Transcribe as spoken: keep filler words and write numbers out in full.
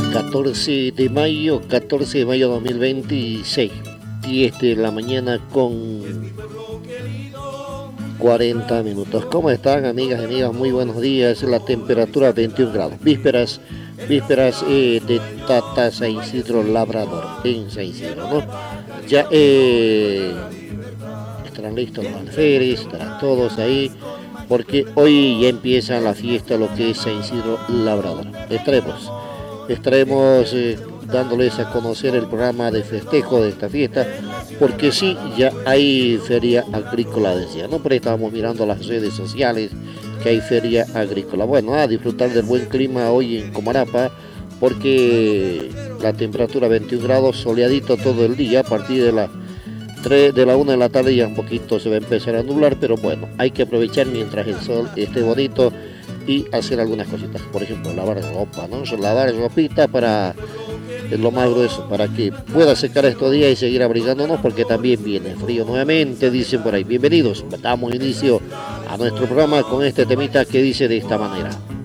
catorce de mayo, catorce de mayo dos mil veintiséis, diez de la mañana con cuarenta minutos. ¿Cómo están, amigas y amigas? Muy buenos días. La temperatura veintiún grados. Vísperas, vísperas eh, de Tata San Isidro Labrador, en San Isidro, ¿no? Ya eh, estarán listos los alférez, estarán todos ahí, porque hoy ya empieza la fiesta, lo que es San Isidro Labrador. Estaremos, estaremos eh, dándoles a conocer el programa de festejo de esta fiesta, porque sí, ya hay feria agrícola, decía, ¿no? Pero estábamos mirando las redes sociales que hay feria agrícola. Bueno, a disfrutar del buen clima hoy en Comarapa, porque la temperatura veintiún grados, soleadito todo el día. A partir de las tres de la una de la tarde ya un poquito se va a empezar a nublar, pero bueno, hay que aprovechar mientras el sol esté bonito y hacer algunas cositas, por ejemplo lavar ropa, ¿no? Lavar ropita para lo más grueso, para que pueda secar estos días y seguir abrigándonos, porque también viene frío nuevamente, dicen por ahí. Bienvenidos, damos inicio a nuestro programa con este temita que dice de esta manera.